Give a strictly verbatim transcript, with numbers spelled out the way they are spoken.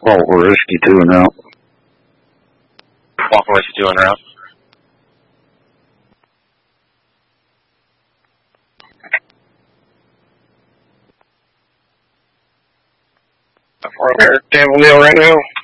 Well, we're risky two and out. Walk risky two and out. We're over here at Danville Neal right now.